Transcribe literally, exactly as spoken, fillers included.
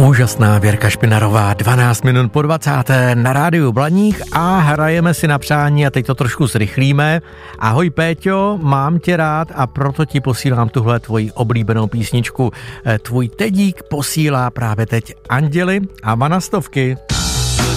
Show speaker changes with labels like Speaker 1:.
Speaker 1: Úžasná Věrka Špinarová, dvanáct minut po dvacáté na rádiu Blaník a hrajeme si na přání a teď to trošku zrychlíme. Ahoj Péťo, mám tě rád a proto ti posílám tuhle tvoji oblíbenou písničku. Tvůj tedík posílá právě teď Anděli a Vanastovky.